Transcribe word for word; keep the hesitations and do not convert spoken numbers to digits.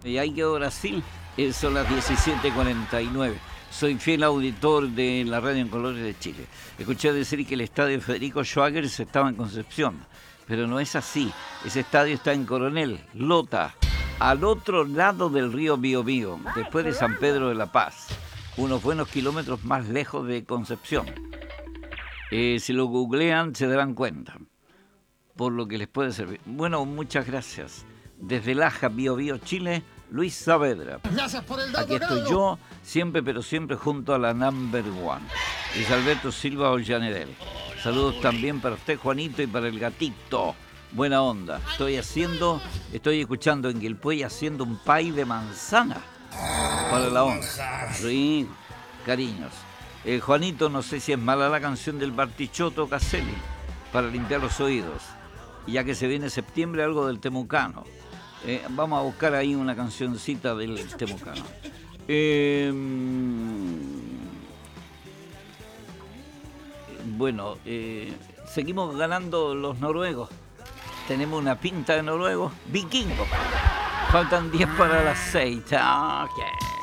Y ahí quedó Brasil, eh, son las diecisiete cuarenta y nueve. Soy fiel auditor de la radio en colores de Chile. Escuché decir que el estadio Federico Schwagers estaba en Concepción, pero no es así. Ese estadio está en Coronel, Lota, al otro lado del río Biobío, después de San Pedro de la Paz, unos buenos kilómetros más lejos de Concepción. Eh, si lo googlean se darán cuenta, por lo que les puede servir. Bueno, muchas gracias. Desde Laja, Biobío, Chile, Luis Saavedra. Gracias por el dato, Aquí estoy Carlos. yo, siempre pero siempre junto a la number one. Luis Alberto Silva Ollanedel. Saludos también para usted, Juanito, y para el gatito. Buena onda. Estoy haciendo, estoy escuchando en Quilpuey haciendo un pay de manzana para la onda. Sí, cariños. Eh, Juanito, no sé si es mala la canción del Bartichotto Caselli para limpiar los oídos. Y ya que se viene septiembre, algo del Temucano. Eh, vamos a buscar ahí una cancioncita del Temucano. Eh, bueno, eh, seguimos ganando los noruegos. Tenemos una pinta de noruegos. Vikingo. Faltan diez para las seis. Okay.